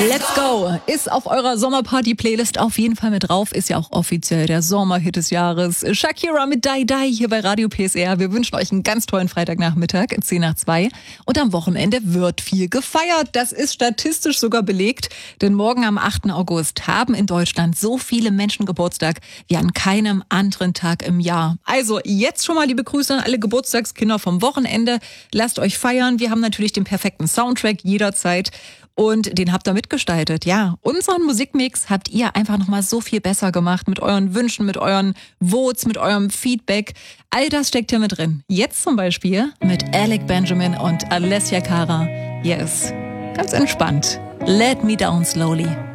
Let's Go ist auf eurer Sommerparty-Playlist auf jeden Fall mit drauf. Ist ja auch offiziell der Sommerhit des Jahres. Shakira mit Die Die hier bei Radio PSR. Wir wünschen euch einen ganz tollen Freitagnachmittag, 10 nach 2. Und am Wochenende wird viel gefeiert. Das ist statistisch sogar belegt. Denn morgen am 8. August haben in Deutschland so viele Menschen Geburtstag wie an keinem anderen Tag im Jahr. Also jetzt schon mal liebe Grüße an alle Geburtstagskinder vom Wochenende. Lasst euch feiern. Wir haben natürlich den perfekten Soundtrack jederzeit. Und den habt ihr mitgestaltet. Ja, unseren Musikmix habt ihr einfach nochmal so viel besser gemacht mit euren Wünschen, mit euren Votes, mit eurem Feedback. All das steckt hier mit drin. Jetzt zum Beispiel mit Alec Benjamin und Alessia Cara. Yes, ganz entspannt. Let Me Down Slowly.